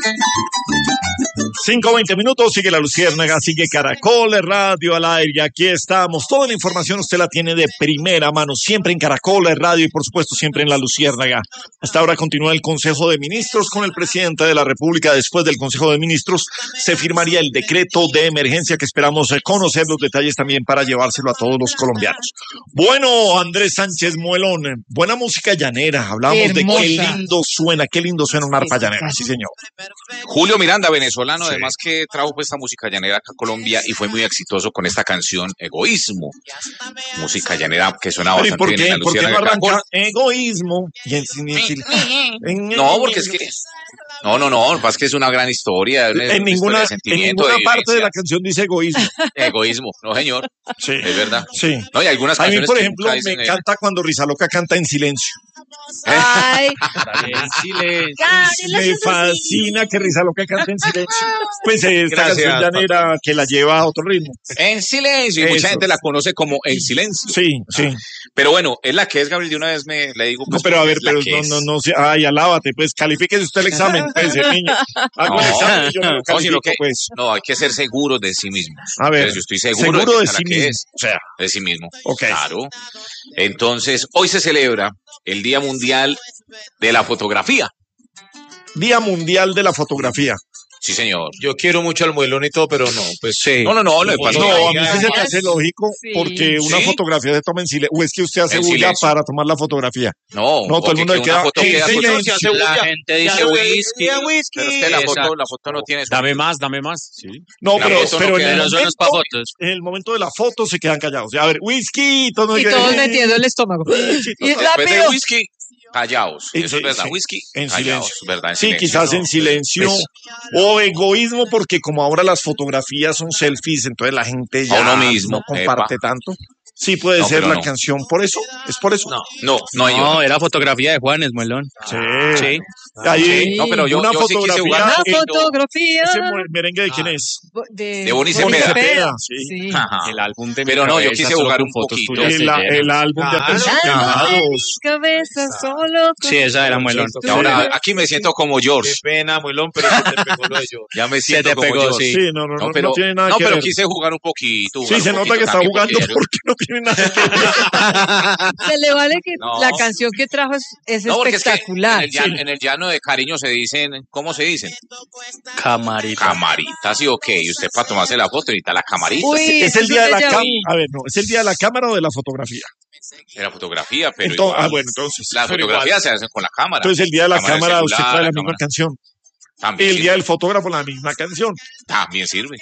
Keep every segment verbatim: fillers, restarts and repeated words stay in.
cinco veinte minutos, sigue La Luciérnaga, sigue Caracol Radio al aire, y aquí estamos. Toda la información usted la tiene de primera mano, siempre en Caracol Radio y por supuesto siempre en La Luciérnaga. Hasta ahora continúa el Consejo de Ministros con el presidente de la República. Después del Consejo de Ministros se firmaría el decreto de emergencia que esperamos conocer los detalles también para llevárselo a todos los colombianos. Bueno, Andrés Sánchez Muelón, buena música llanera, hablamos Hermosa. de qué lindo suena, qué lindo suena una arpa llanera, sí señor. Julio Miranda, venezolano, sí. Además que trajo pues esta música llanera acá a Colombia y fue muy exitoso con esta canción Egoísmo. Música llanera que suena bastante ¿por qué, bien en la ¿por qué no arranca Caracol? Egoísmo? Y en, en, no, porque es que... No, no, no, es que es una gran historia. Una, en, ninguna, de en ninguna de parte de la canción dice egoísmo. Egoísmo, no señor, sí. Es verdad. Sí. No, y algunas a canciones mí, por ejemplo, me dicen, encanta cuando Rizaloca canta en silencio. Ay, en silencio. Me fascina que Rizaloca cante en silencio. Pues esta Gracias, canción llanera que la lleva a otro ritmo. En silencio, y Eso. mucha gente la conoce como En Silencio. Sí, sí. Ah. Pero bueno, es la que es, Gabriel, de una vez me le digo. Pues, no, pero a ver, pero no, no, no, ay, alábate, pues, califíquese usted el examen, pues, el niño. Hago no, el examen, yo no lo califico, no, que, pues. No, hay que ser seguros de sí mismos. A ver, Entonces, yo estoy seguro, seguro de, de sí mismo. Es, o sea, de sí mismo. Ok. Claro. Entonces, hoy se celebra el Día Mundial de la Fotografía. Día Mundial de la Fotografía. Sí, señor. Yo quiero mucho al Muelón y todo, pero no, pues sí. No, no, no, lo que pasa no, a mí sí se me hace lógico, sí. porque una ¿Sí? fotografía se toma en silencio. O es que usted hace en bulla silencio. para tomar la fotografía. No, no todo el mundo le queda en silencio. Se la gente dice whisky, whisky. Pero es que la foto, la foto no tiene. Dame más, dame más. Sí. No, la pero, pero no en, el momento, momento, fotos. en el momento de la foto se quedan callados. A ver, whisky, todo y todos metiendo el estómago. Y después rápido. de whisky. Callaos, en, eso es verdad, sí, whisky, en callaos, silencio. ¿verdad? En sí, silencio, quizás no, en silencio, pues, o egoísmo, porque como ahora las fotografías son selfies, entonces la gente ya uno mismo, no comparte epa. tanto. Sí puede no, ser la no. canción, por eso, es por eso. No, no, no, no, yo. era fotografía de Juanes, Muelón. Sí. Sí. Ahí, sí. No, pero yo, una yo fotografía. Sí jugar una un fotografía. ¿Ese merengue de quién ah. es? De, de Bonnie Bonnie Cepeda. Cepeda. Sí. Sí. El álbum de Pero no, yo quise jugar un poquito. El, el álbum de Apensionados. Cabeza solo. Sí, esa era Muelón. Y ahora aquí me siento como George. Qué pena, Muelón, pero se te pegó lo de George. Ya me siento se te como pegó, George. Sí, no, no, no, pero, no tiene nada no, que pero ver. quise jugar un poquito. Sí, se nota que está jugando porque, porque no tiene nada que ver. Se le vale que no. la canción que trajo es, es no, espectacular. Es que en, el llano, sí. en el llano de cariño se dicen, ¿cómo se dicen? Camarita. Camarita, sí, ok. Y usted para tomarse la foto necesita la camarita. Uy, sí. Es el día de la cámara. A ver, no, es el día de la cámara o de la fotografía. De la fotografía, pero entonces, igual, ah, bueno, entonces. las fotografías se hacen con la cámara. Entonces el día de la cámara, cámara celular, usted trae la, la misma cámara. canción. También el sirve. día del fotógrafo la misma canción. También sirve.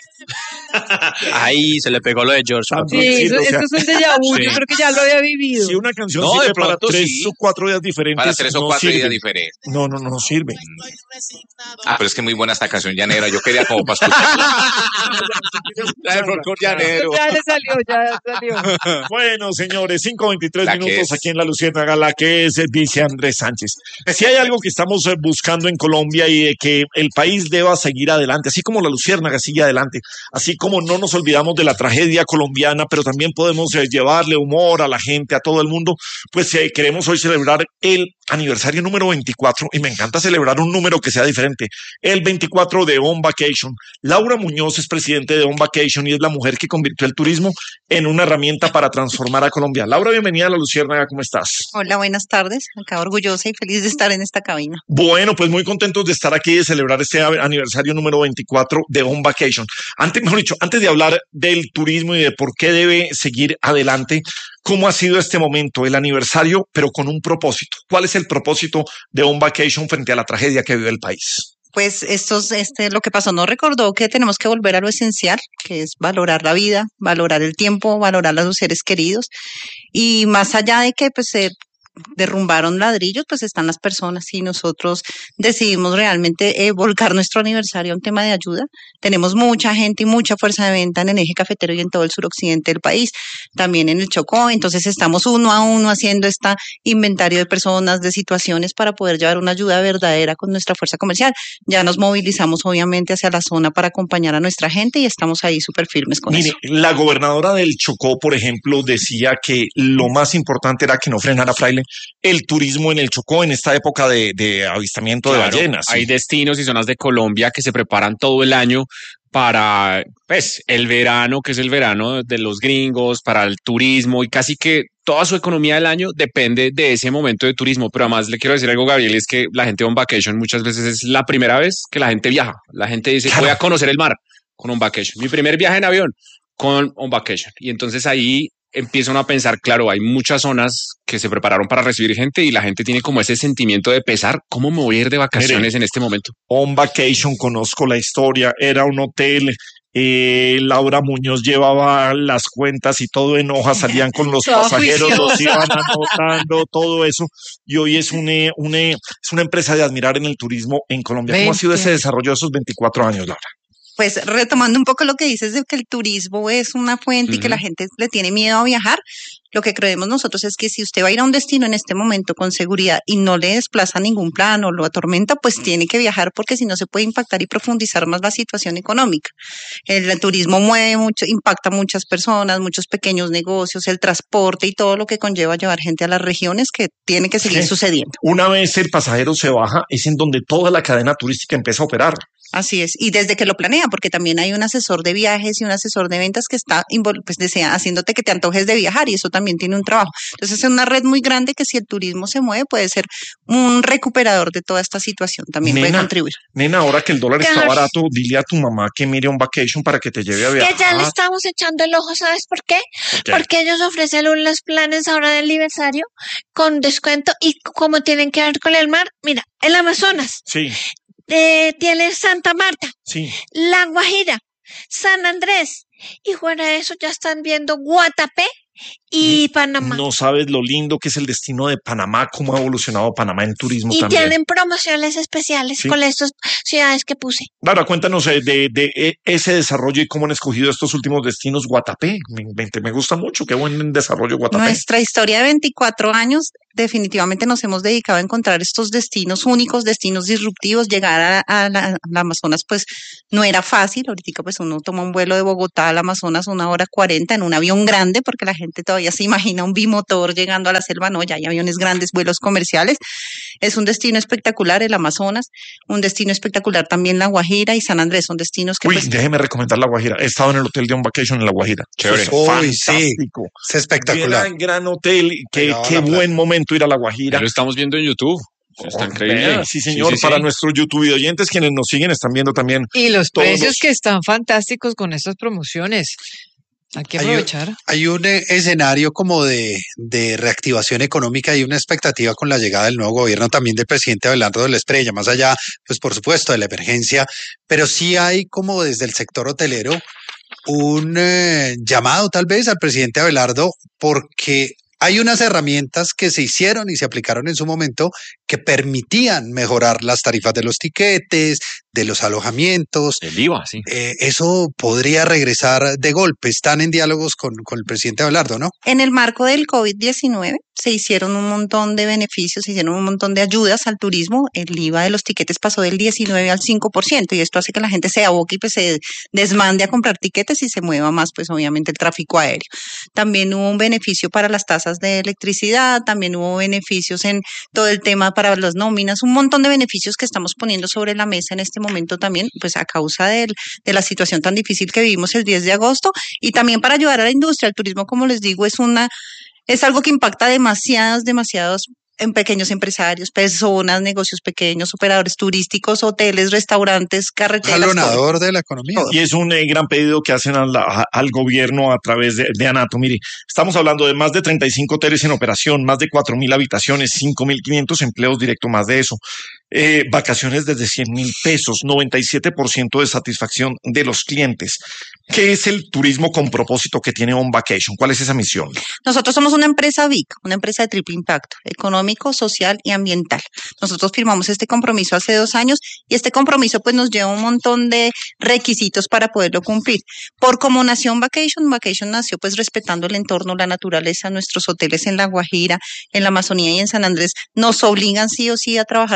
Ahí se le pegó lo de George. Sí, eso, o sea, esto es un déjà vu, sí. Yo creo que ya lo había vivido. Si una canción no, sirve para tres sí. o cuatro días diferentes, para tres o no cuatro sirve. días diferentes. No, no, no, no sirve. Ah, pero es que muy buena esta canción llanera. Yo quería como para escucharla. La de folclor llanero. Ya le salió, ya salió. Bueno, señores, cinco veintitrés minutos aquí en La Luciérnaga, la que es, dice Andrés Sánchez. Si hay algo que estamos buscando en Colombia y que el país deba seguir adelante, así como La Luciérnaga sigue adelante, así como no nos olvidamos de la tragedia colombiana, pero también podemos eh, llevarle humor a la gente, a todo el mundo, pues eh, queremos hoy celebrar el aniversario número veinticuatro y me encanta celebrar un número que sea diferente, el veinticuatro de On Vacation. Laura Muñoz es presidente de On Vacation y es la mujer que convirtió el turismo en una herramienta para transformar a Colombia. Laura, bienvenida a La Luciérnaga, ¿cómo estás? Hola, buenas tardes, acá orgullosa y feliz de estar en esta cabina. Bueno, pues muy contentos de estar aquí y de celebrar este aniversario número veinticuatro de On Vacation. Antes, mejor dicho, antes de hablar del turismo y de por qué debe seguir adelante, ¿cómo ha sido este momento, el aniversario, pero con un propósito? ¿Cuál es el propósito de On Vacation frente a la tragedia que vive el país? Pues esto, este, lo que pasó nos recordó que tenemos que volver a lo esencial, que es valorar la vida, valorar el tiempo, valorar a los seres queridos. Y más allá de que pues se derrumbaron ladrillos, pues están las personas y nosotros decidimos realmente eh, volcar nuestro aniversario a un tema de ayuda. Tenemos mucha gente y mucha fuerza de venta en el eje cafetero y en todo el suroccidente del país, también en el Chocó, entonces estamos uno a uno haciendo este inventario de personas, de situaciones para poder llevar una ayuda verdadera con nuestra fuerza comercial. Ya nos movilizamos obviamente hacia la zona para acompañar a nuestra gente y estamos ahí súper firmes con Mire, eso. La gobernadora del Chocó, por ejemplo, decía que lo más importante era que no frenara Fraile, el turismo en el Chocó en esta época de, de avistamiento Claro, de ballenas. hay ¿sí? destinos y zonas de Colombia que se preparan todo el año para pues, el verano, que es el verano de los gringos, para el turismo, y casi que toda su economía del año depende de ese momento de turismo. Pero además le quiero decir algo, Gabriel, es que la gente on vacation muchas veces es la primera vez que la gente viaja. La gente dice, Claro. voy a conocer el mar con on vacation. Mi primer viaje en avión con on vacation. Y entonces ahí empiezan a pensar, claro, hay muchas zonas que se prepararon para recibir gente y la gente tiene como ese sentimiento de pesar, ¿cómo me voy a ir de vacaciones Mire, en este momento? On Vacation, conozco la historia, era un hotel. Eh, Laura Muñoz llevaba las cuentas y todo en hojas, salían con los Toda pasajeros, los juiciosa. iban anotando, todo eso. Y hoy es una, una, es una empresa de admirar en el turismo en Colombia. ¿Cómo ha sido veinte. ese desarrollo de esos veinticuatro años, Laura? Pues retomando un poco lo que dices de que el turismo es una fuente y que Ujú. la gente le tiene miedo a viajar, lo que creemos nosotros es que si usted va a ir a un destino en este momento con seguridad y no le desplaza ningún plan o lo atormenta, pues tiene que viajar porque si no se puede impactar y profundizar más la situación económica. El, el turismo mueve mucho, impacta a muchas personas, muchos pequeños negocios, el transporte y todo lo que conlleva llevar gente a las regiones que tiene que seguir Sí. sucediendo. Una vez el pasajero se baja, es en donde toda la cadena turística empieza a operar. Así es, y desde que lo planea, porque también hay un asesor de viajes y un asesor de ventas que está invol- pues, desea, haciéndote que te antojes de viajar y eso también tiene un trabajo. Entonces es una red muy grande que si el turismo se mueve puede ser un recuperador de toda esta situación, también puede Nena, contribuir. Nena, ahora que el dólar está Claro. barato, dile a tu mamá que mire On Vacation para que te lleve a Que viajar. ya le estamos echando el ojo, ¿sabes por qué? qué? Porque ellos ofrecen unos planes ahora de aniversario con descuento y como tienen que ver con el mar, mira, el Amazonas, Sí, eh, tiene Santa Marta, sí. La Guajira, San Andrés y fuera de eso ya están viendo Guatapé y Panamá. No sabes lo lindo que es el destino de Panamá, cómo ha evolucionado Panamá en turismo Y también. tienen promociones especiales Sí. con estas ciudades que puse. Laura, cuéntanos eh, de, de, eh, ese desarrollo y cómo han escogido estos últimos destinos. Guatapé, me, me, me gusta mucho, qué buen desarrollo Guatapé. Nuestra historia de veinticuatro años, definitivamente nos hemos dedicado a encontrar estos destinos únicos, destinos disruptivos. Llegar a, a la, a la Amazonas pues no era fácil. Ahorita pues uno toma un vuelo de Bogotá al Amazonas una hora cuarenta en un avión grande porque la gente todavía se imagina un bimotor llegando a la selva. No, ya hay aviones grandes, vuelos comerciales. Es un destino espectacular el Amazonas, un destino espectacular también La Guajira y San Andrés. Son destinos que Uy, pues, déjeme recomendar La Guajira. He estado en el hotel de On Vacation en La Guajira. Chévere. Eso es Uy, sí. fantástico. Es espectacular. Gran, gran hotel. Qué, Pegado a qué la playa. buen momento ir a La Guajira. Ya lo estamos viendo en YouTube. Está Oh, increíble. vean, Sí, señor. Sí, sí, Para sí. nuestros YouTube oyentes, quienes nos siguen, están viendo también. Y los Todos precios los- que están fantásticos con estas promociones. Hay que Hay un- aprovechar. Hay un eh, escenario como de, de reactivación económica y una expectativa con la llegada del nuevo gobierno también del presidente Abelardo de la Estrella, más allá, pues por supuesto, de la emergencia, pero sí hay como desde el sector hotelero un eh, llamado tal vez al presidente Abelardo porque hay unas herramientas que se hicieron y se aplicaron en su momento que permitían mejorar las tarifas de los tiquetes, de los alojamientos. El I V A, sí. Eh, eso podría regresar de golpe. Están en diálogos con, con el presidente Abelardo, ¿no? en el marco del COVID diecinueve se hicieron un montón de beneficios, se hicieron un montón de ayudas al turismo. El I V A de los tiquetes pasó del diecinueve al cinco por ciento y esto hace que la gente se aboque y pues se desmande a comprar tiquetes y se mueva más, pues obviamente el tráfico aéreo. También hubo un beneficio para las tasas de electricidad, también hubo beneficios en todo el tema para las nóminas, un montón de beneficios que estamos poniendo sobre la mesa en este momento también, pues a causa del- de la situación tan difícil que vivimos el diez de agosto y también para ayudar a la industria. El turismo, como les digo, es una es algo que impacta demasiados, demasiados en pequeños empresarios, personas, negocios pequeños, operadores turísticos, hoteles, restaurantes, carreteras. todo. Jalonador de la economía. Y es un eh, gran pedido que hacen a la- a- al gobierno a través de, de Anato. Mire, estamos hablando de más de treinta y cinco hoteles en operación, más de cuatro mil habitaciones, cinco mil quinientos empleos directos, más de eso. Eh, vacaciones desde cien mil pesos, noventa y siete por ciento de satisfacción de los clientes. ¿Qué es el turismo con propósito que tiene On Vacation? ¿Cuál es esa misión? Nosotros somos una empresa V I C, una empresa de triple impacto, económico, social y ambiental. Nosotros firmamos este compromiso hace dos años y este compromiso pues nos lleva un montón de requisitos para poderlo cumplir. Por cómo nació On Vacation, Vacation nació pues respetando el entorno, la naturaleza, nuestros hoteles en La Guajira, en la Amazonía y en San Andrés nos obligan sí o sí a trabajar de la mano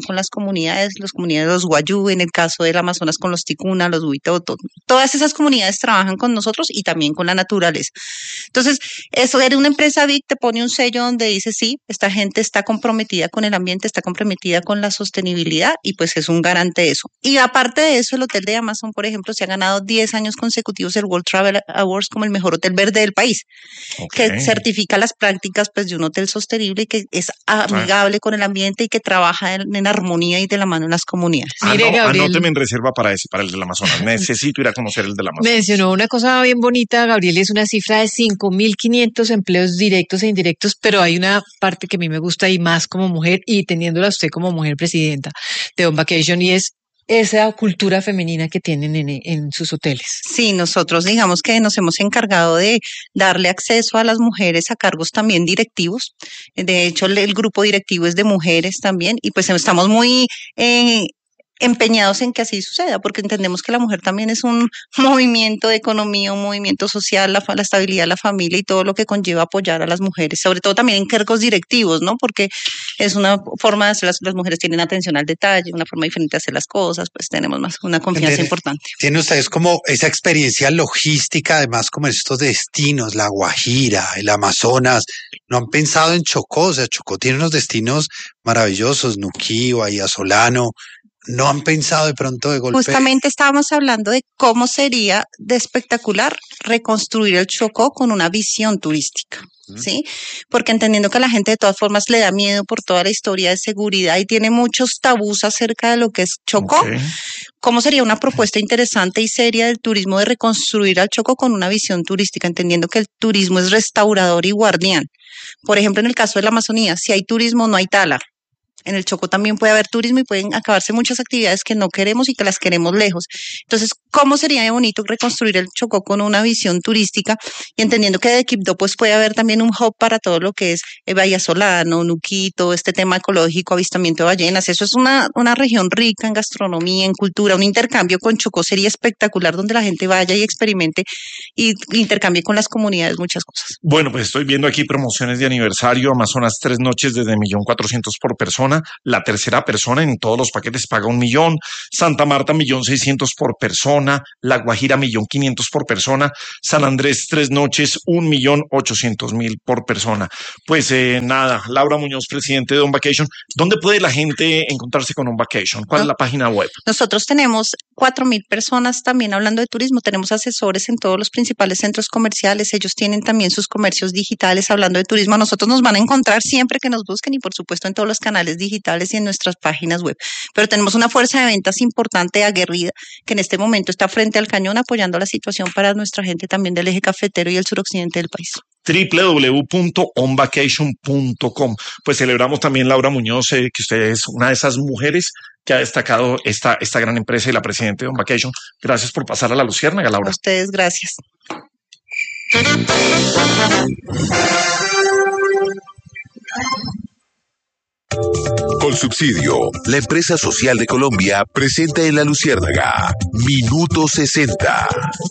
con las comunidades, las comunidades de los Wayuu, en el caso del Amazonas con los Ticuna, los Huitoto, todas esas comunidades trabajan con nosotros y también con la naturaleza. Entonces, eso era una empresa big, te pone un sello donde dice, sí, esta gente está comprometida con el ambiente, está comprometida con la sostenibilidad y pues es un garante de eso. Y aparte de eso, el Hotel de Amazon, por ejemplo, se ha ganado diez años consecutivos el World Travel Awards como el mejor hotel verde del país, okay, que certifica las prácticas pues de un hotel sostenible y que es amigable ah. con el ambiente y que trabaja en, en armonía y de la mano en las comunidades. Ah, Mire, no, Gabriel, anóteme en reserva para ese, para el del Amazonas. Necesito ir a conocer el del Amazonas. Mencionó una cosa bien bonita, Gabriel, es una cifra de cinco mil quinientos empleos directos e indirectos, pero hay una parte que a mí me gusta y más como mujer y teniéndola usted como mujer presidenta de On Vacation, y es esa cultura femenina que tienen en, en sus hoteles. Sí, nosotros digamos que nos hemos encargado de darle acceso a las mujeres a cargos también directivos. De hecho, el, el grupo directivo es de mujeres también y pues estamos muy eh, empeñados en que así suceda, porque entendemos que la mujer también es un movimiento de economía, un movimiento social, la, la estabilidad de la familia y todo lo que conlleva apoyar a las mujeres, sobre todo también en cargos directivos, ¿no? Porque es una forma de hacer, las, las mujeres tienen atención al detalle, una forma diferente de hacer las cosas, pues tenemos más una confianza ¿Tiene, importante. Tienen ustedes como esa experiencia logística, además como estos destinos, La Guajira, el Amazonas, ¿no han pensado en Chocó? O sea, Chocó tiene unos destinos maravillosos, Nuquí, Bahía Solano. ¿No han pensado de pronto de golpe? Justamente estábamos hablando de cómo sería de espectacular reconstruir el Chocó con una visión turística, ¿sí? Porque entendiendo que a la gente de todas formas le da miedo por toda la historia de seguridad y tiene muchos tabús acerca de lo que es Chocó, okay. ¿Cómo sería una propuesta interesante y seria del turismo de reconstruir al Chocó con una visión turística, entendiendo que el turismo es restaurador y guardián? Por ejemplo, en el caso de la Amazonía, si hay turismo, no hay tala. En el Chocó también puede haber turismo y pueden acabarse muchas actividades que no queremos y que las queremos lejos. Entonces, ¿cómo sería bonito reconstruir el Chocó con una visión turística? Y entendiendo que de Quibdó pues puede haber también un hub para todo lo que es Bahía Solano, Nuquito, este tema ecológico, avistamiento de ballenas. Eso es una, una región rica en gastronomía, en cultura. Un intercambio con Chocó sería espectacular donde la gente vaya y experimente y intercambie con las comunidades muchas cosas. Bueno, pues estoy viendo aquí promociones de aniversario. Amazonas tres noches desde un millón cuatrocientos por persona. La tercera persona en todos los paquetes paga un millón. Santa Marta, millón seiscientos por persona. La Guajira, millón quinientos por persona. San Andrés, tres noches, un millón ochocientos mil por persona. Pues eh, nada, Laura Muñoz, presidente de On Vacation. ¿Dónde puede la gente encontrarse con On Vacation? ¿Cuál no, es la página web? Nosotros tenemos cuatro mil personas también hablando de turismo. Tenemos asesores en todos los principales centros comerciales. Ellos tienen también sus comercios digitales hablando de turismo. A nosotros nos van a encontrar siempre que nos busquen y por supuesto en todos los canales digitales y en nuestras páginas web. Pero tenemos una fuerza de ventas importante, aguerrida, que en este momento está frente al cañón apoyando la situación para nuestra gente también del eje cafetero y el suroccidente del país. doble u doble u doble u punto on vacation punto com. Pues celebramos también, Laura Muñoz, eh, que usted es una de esas mujeres que ha destacado esta, esta gran empresa y la presidenta de On Vacation. Gracias por pasar a la Luciérnaga, Laura. A ustedes, gracias. Colsubsidio, la empresa social de Colombia, presenta en la Luciérnaga Minuto sesenta.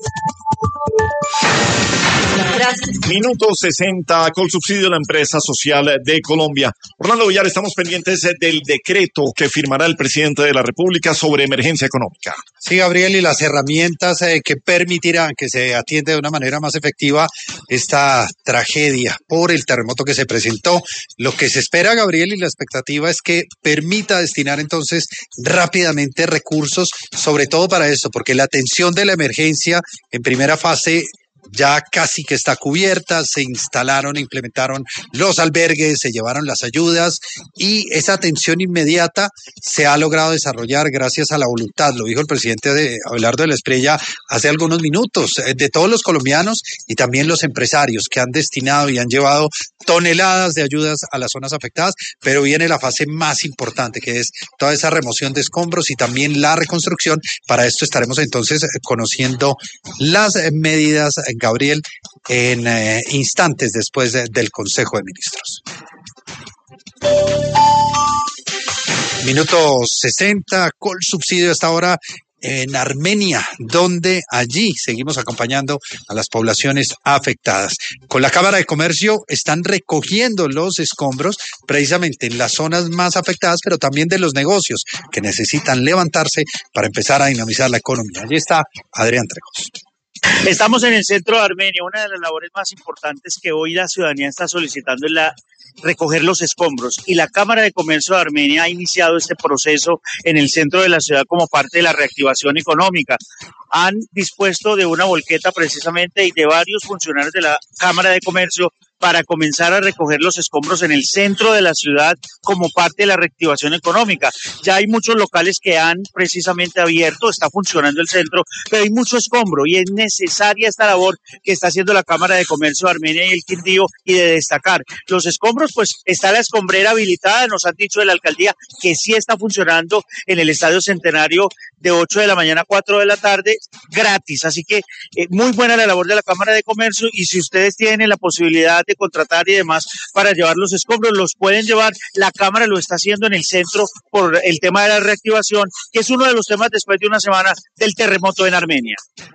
Minuto sesenta, Colsubsidio, la empresa social de Colombia. Orlando Villar, estamos pendientes del decreto que firmará el presidente de la República sobre emergencia económica. Sí, Gabriel, y las herramientas eh, que permitirán que se atienda de una manera más efectiva esta tragedia por el terremoto que se presentó. Lo que se espera, Gabriel, y la expectativa es que permita destinar entonces rápidamente recursos, sobre todo para esto, porque la atención de la emergencia en primera fase ya casi que está cubierta, se instalaron e implementaron los albergues, se llevaron las ayudas y esa atención inmediata se ha logrado desarrollar gracias a la voluntad, lo dijo el presidente de Abelardo de la Espriella hace algunos minutos, de todos los colombianos y también los empresarios que han destinado y han llevado toneladas de ayudas a las zonas afectadas, pero viene la fase más importante que es toda esa remoción de escombros y también la reconstrucción. Para esto estaremos entonces conociendo las medidas, Gabriel, en eh, instantes después de, del Consejo de Ministros. Minuto sesenta, Colsubsidio hasta ahora en Armenia, donde allí seguimos acompañando a las poblaciones afectadas. Con la Cámara de Comercio están recogiendo los escombros precisamente en las zonas más afectadas, pero también de los negocios que necesitan levantarse para empezar a dinamizar la economía. Allí está Adrián Trejos. Estamos en el centro de Armenia. Una de las labores más importantes que hoy la ciudadanía está solicitando es la recoger los escombros, y la Cámara de Comercio de Armenia ha iniciado este proceso en el centro de la ciudad como parte de la reactivación económica. Han dispuesto de una volqueta precisamente y de varios funcionarios de la Cámara de Comercio para comenzar a recoger los escombros en el centro de la ciudad como parte de la reactivación económica. Ya hay muchos locales que han precisamente abierto, está funcionando el centro, pero hay mucho escombro y es necesaria esta labor que está haciendo la Cámara de Comercio de Armenia y el Quindío, y de destacar los escombros. Pues está la escombrera habilitada, nos han dicho de la alcaldía que sí está funcionando en el Estadio Centenario de ocho de la mañana a cuatro de la tarde, gratis. Así que eh, muy buena la labor de la Cámara de Comercio, y si ustedes tienen la posibilidad de contratar y demás para llevar los escombros, los pueden llevar. La Cámara lo está haciendo en el centro por el tema de la reactivación, que es uno de los temas después de una semana del terremoto en Armenia.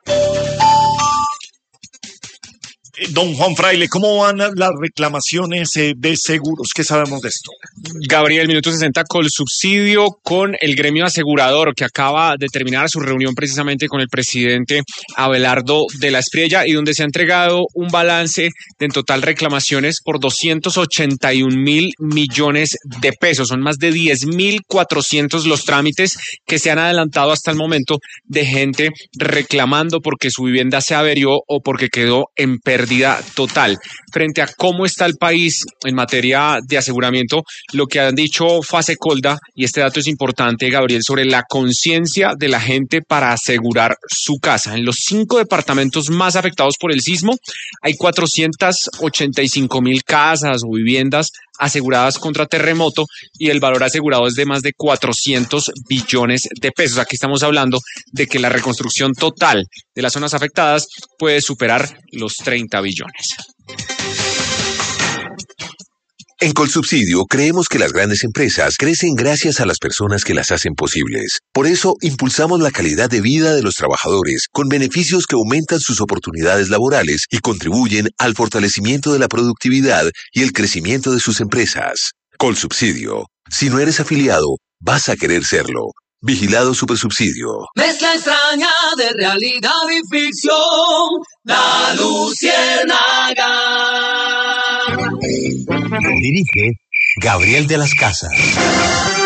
Don Juan Fraile, ¿cómo van las reclamaciones de seguros? ¿Qué sabemos de esto? Gabriel, minuto sesenta, Colsubsidio con el gremio asegurador, que acaba de terminar su reunión precisamente con el presidente Abelardo de la Espriella, y donde se ha entregado un balance de en total reclamaciones por doscientos ochenta y un mil millones de pesos. Son más de diez mil cuatrocientos los trámites que se han adelantado hasta el momento de gente reclamando porque su vivienda se averió o porque quedó en pérdida total. Frente a cómo está el país en materia de aseguramiento, lo que han dicho Fasecolda, y este dato es importante, Gabriel, sobre la conciencia de la gente para asegurar su casa. En los cinco departamentos más afectados por el sismo hay cuatrocientas ochenta y cinco mil casas o viviendas aseguradas contra terremoto, y el valor asegurado es de más de cuatrocientos billones de pesos. Aquí estamos hablando de que la reconstrucción total de las zonas afectadas puede superar los treinta billones. En Colsubsidio creemos que las grandes empresas crecen gracias a las personas que las hacen posibles. Por eso impulsamos la calidad de vida de los trabajadores con beneficios que aumentan sus oportunidades laborales y contribuyen al fortalecimiento de la productividad y el crecimiento de sus empresas. Colsubsidio. Si no eres afiliado, vas a querer serlo. Vigilado Supersubsidio. Mezcla extraña de realidad y ficción. La Luciérnaga. Dirige Gabriel de las Casas.